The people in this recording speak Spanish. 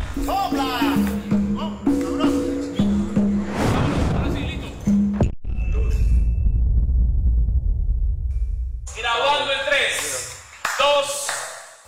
¡Sopla! ¡Oh, cabrón! Ahora sí, listo. Grabando en 3, 2,